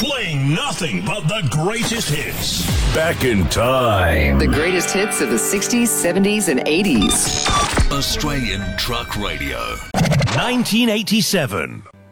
Playing nothing but the greatest hits. Back in time. The greatest hits of the 60s, 70s, and 80s. Australian Truck Radio. 1987.